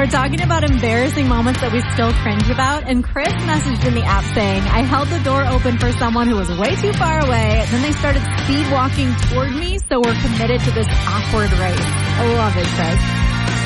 We're talking about embarrassing moments that we still cringe about, and Chris messaged in the app saying, I held the door open for someone who was way too far away, then they started speed walking toward me, so we're committed to this awkward race. I love it, Chris.